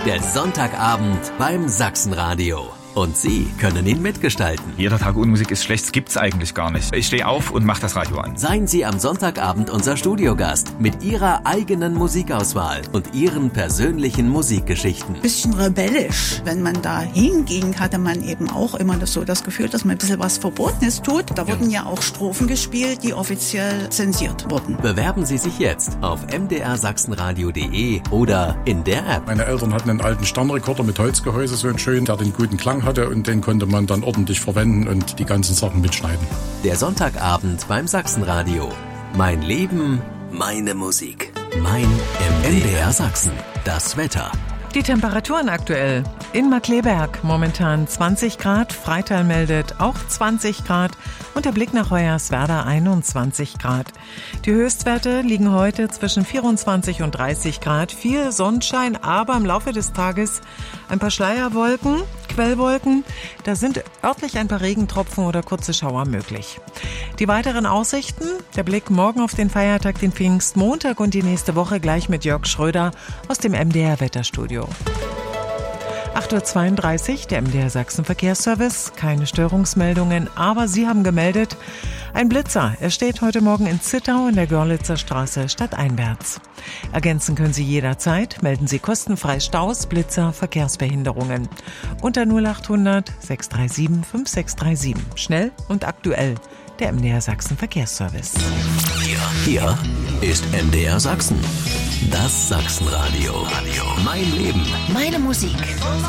Der Sonntagabend beim Sachsenradio. Und Sie können ihn mitgestalten. Jeder Tag ohne Musik ist schlecht, das gibt's eigentlich gar nicht. Ich stehe auf und mache das Radio an. Seien Sie am Sonntagabend unser Studiogast mit Ihrer eigenen Musikauswahl und Ihren persönlichen Musikgeschichten. Bisschen rebellisch. Wenn man da hinging, hatte man eben auch immer das Gefühl, dass man ein bisschen was Verbotenes tut. Da wurden ja auch Strophen gespielt, die offiziell zensiert wurden. Bewerben Sie sich jetzt auf mdrsachsenradio.de oder in der App. Meine Eltern hatten einen alten Sternrekorder mit Holzgehäuse, so einen schönen, der den guten Klang hatte, und den konnte man dann ordentlich verwenden und die ganzen Sachen mitschneiden. Der Sonntagabend beim Sachsenradio. Mein Leben, meine Musik. Mein MDR Sachsen. Das Wetter. Die Temperaturen aktuell. In Markkleeberg momentan 20 Grad, Freital meldet auch 20 Grad und der Blick nach Hoyerswerda 21 Grad. Die Höchstwerte liegen heute zwischen 24 und 30 Grad. Viel Sonnenschein, aber im Laufe des Tages ein paar Schleierwolken, Quellwolken. Da sind örtlich ein paar Regentropfen oder kurze Schauer möglich. Die weiteren Aussichten, der Blick morgen auf den Feiertag, den Pfingstmontag und die nächste Woche gleich mit Jörg Schröder aus dem MDR Wetterstudio. 8.32 Uhr, der MDR Sachsen Verkehrsservice. Keine Störungsmeldungen, aber Sie haben gemeldet, ein Blitzer. Er steht heute Morgen in Zittau in der Görlitzer Straße stadteinwärts. Ergänzen können Sie jederzeit. Melden Sie kostenfrei Staus, Blitzer, Verkehrsbehinderungen. Unter 0800 637 5637. Schnell und aktuell. Der MDR Sachsen Verkehrsservice. Hier ist MDR Sachsen. Das Sachsenradio. Mein Leben. Meine Musik.